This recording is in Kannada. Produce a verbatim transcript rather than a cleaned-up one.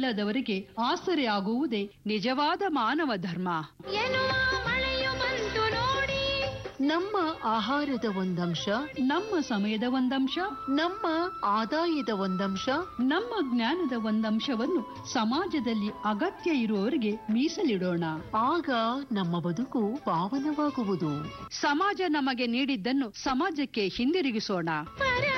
ಇಲ್ಲದವರಿಗೆ ಆಸರೆ ಆಗುವುದೇ ನಿಜವಾದ ಮಾನವ ಧರ್ಮ ಎನ್ನುವ ಮಳೆಯು ಬಂತು ನೋಡಿ. ನಮ್ಮ ಆಹಾರದ ಒಂದಂಶ, ನಮ್ಮ ಸಮಯದ ಒಂದಂಶ, ನಮ್ಮ ಆದಾಯದ ಒಂದಂಶ, ನಮ್ಮ ಜ್ಞಾನದ ಒಂದಂಶವನ್ನು ಸಮಾಜದಲ್ಲಿ ಅಗತ್ಯ ಇರುವವರಿಗೆ ಮೀಸಲಿಡೋಣ. ಆಗ ನಮ್ಮ ಬದುಕು ಪಾವನವಾಗುವುದು. ಸಮಾಜ ನಮಗೆ ನೀಡಿದ್ದನ್ನು ಸಮಾಜಕ್ಕೆ ಹಿಂದಿರುಗಿಸೋಣ.